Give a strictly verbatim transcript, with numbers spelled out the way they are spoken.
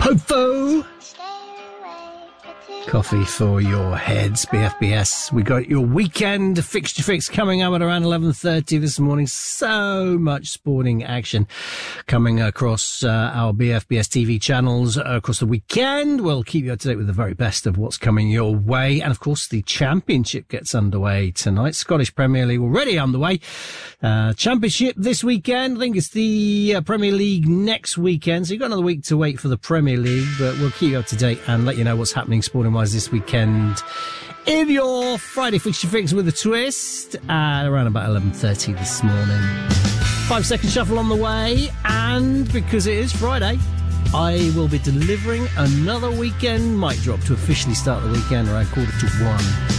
Hopeful. Coffee for your heads, B F B S. We got your weekend fixture fix coming up at around eleven thirty this morning. So much sporting action coming across uh, our B F B S T V channels uh, across the weekend. We'll keep you up to date with the very best of what's coming your way. And of course, the Championship gets underway tonight. Scottish Premier League already underway. Uh, Championship this weekend. I think it's the uh, Premier League next weekend. So you've got another week to wait for the Premier League, but we'll keep you up to date and let you know what's happening sporting this weekend in your Friday fixture fix with a twist at around about eleven thirty this morning. Five second shuffle on the way, and because it is Friday, I will be delivering another weekend mic drop to officially start the weekend around quarter to one.